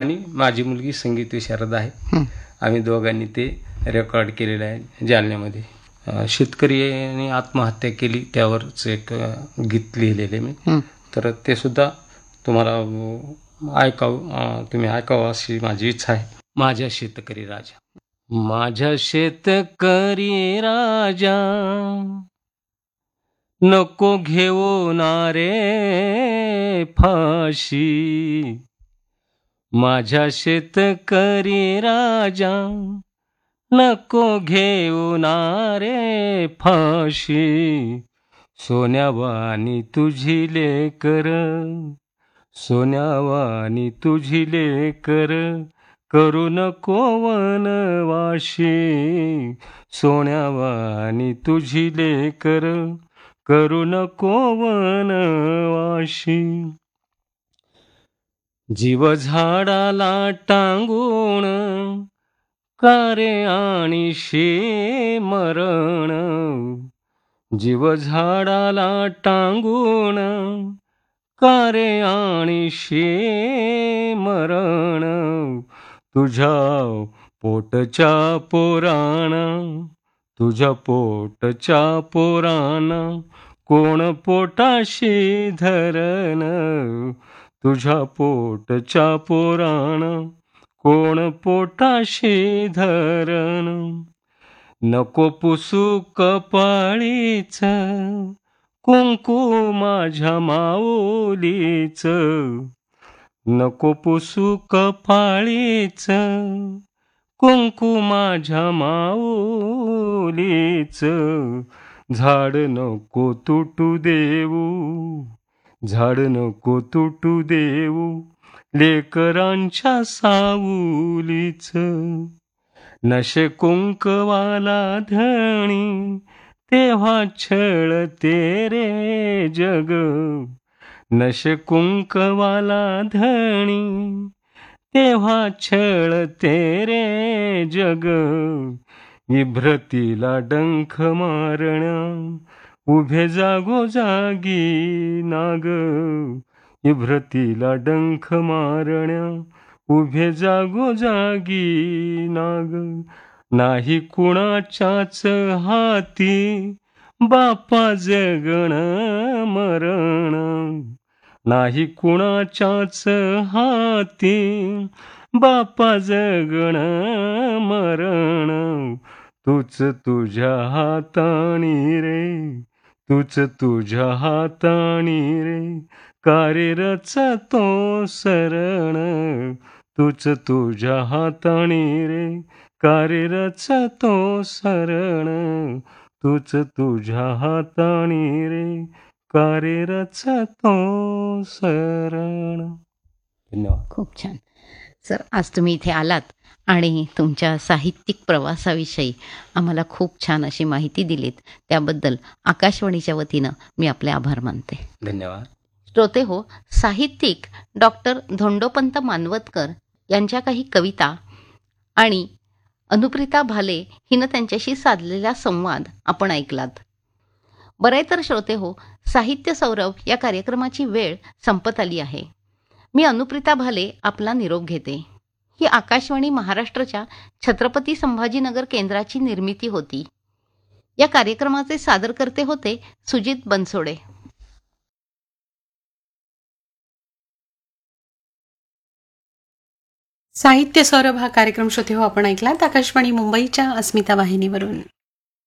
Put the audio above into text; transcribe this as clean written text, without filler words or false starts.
आणि माझी मुलगी संगीत विशारद आहे. आम्ही दोघांनी ते रेकॉर्ड केलेलं आहे जालन्यामध्ये. शेतकरी आत्महत्या केली त्यावरच एक गीत लिहिलेले मी. तर ते सुद्धा तुम्हाला तुम्ही ऐकावं अशी माझी इच्छा आहे. माझ्या शेतकरी राजा. माझ्या शेतकरी राजा नको घेऊ ना रे फाशी. माझ्या शेतकरी राजा नको घेऊ ना रे फाशी. सोन्यावानी तुझी लेकर, सोन्यावानी तुझी लेकर, करू नको वनवाशी. सोन्यावानी तुझी लेकर, करू नको वनवाशी. जीव झाडाला टांगून कारे आणीशी मरण. जीव झाडाला टांगून कारे आणीशी मरण. तुझ्या पोटच्या पोराना, तुझ्या पोटच्या पोराना कोण पोटाशी धरण. तुझ्या पोटच्या पोराना कोण पोटाशी धरण. नको पुसू कपाळीच कुंकू माझ्या माऊलीच. नको पुसू कपाळीच कुंकू माझ्या माऊलीच. झाड नको तुटू देऊ, झाड नको तुटू देऊ, लेकरांच्या सावलीच. नशे कुंकवाला धणी तेव्हा छळते रे जग. नशे कुंकवाला धणी तेव्हा छळते रे जग. इभ्रतीला डंख मारणा उभे जागोजागी नाग. इभ्रतीला डंख मारण्या उभे जागोजागी नाग. नाही कुणाच्याच हाती बापा जगण मरण. नाही कुणाच्याच हाती बापा जगण मरण. तूच तुझ्या हातानी रे, तूच तुझ्या हातानी रे, कार्यरच तो सरण. तूच तुझ्या हातानी रे, कार्यरच तो सरण. तूच तुझ्या हातानी रे, कार्यरच तो सरण. धन्यवाद. खूप छान सर. आज तुम्ही इथे आलात आणि तुमच्या साहित्यिक प्रवासाविषयी आम्हाला खूप छान अशी माहिती दिलीत. त्याबद्दल आकाशवाणीच्या वतीनं मी आपले आभार मानते. धन्यवाद. श्रोते हो, साहित्यिक डॉक्टर धोंडोपंत मानवतकर यांच्या काही कविता आणि अनुप्रिता भाले हिनं त्यांच्याशी साधलेला संवाद आपण ऐकलात. बरे तर श्रोते हो, साहित्य सौरभ या कार्यक्रमाची वेळ संपत आली आहे. मी अनुप्रिता भाले आपला निरोप घेते. ही आकाशवाणी महाराष्ट्राच्या छत्रपती संभाजीनगर केंद्राची निर्मिती होती. या कार्यक्रमाचे सादरकर्ते होते सुजित बनसोडे. साहित्य सौरभ हा कार्यक्रम श्रोते हो आपण ऐकलात आकाशवाणी मुंबईच्या अस्मिता वाहिनीवरून.